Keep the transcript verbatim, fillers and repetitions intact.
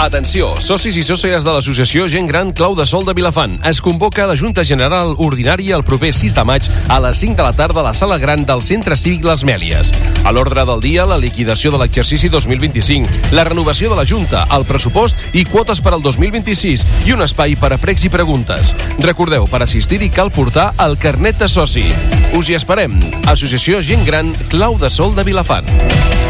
Atenció, socis i sòcies de l'associació Gent Gran Clau de Sol de Vilafant. Es convoca la Junta General Ordinària el proper sis de maig a les cinc de la tarda a la Sala Gran del Centre Cívic Les Mèlies. A l'ordre del dia, la liquidació de l'exercici dos mil vint-i-cinc, la renovació de la Junta, el pressupost i quotes per al dos mil vint-i-sis i un espai per a pregs i preguntes. Recordeu, per assistir-hi cal portar el carnet de soci. Us hi esperem. Associació Gent Gran Clau de Sol de Vilafant.